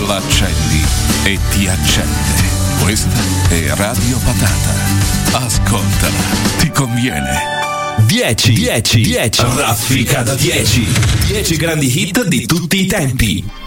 l'accendi e ti accende. Questa è Radio Patata. Ascoltala, ti conviene. 10 Raffica da 10 grandi hit di tutti i tempi.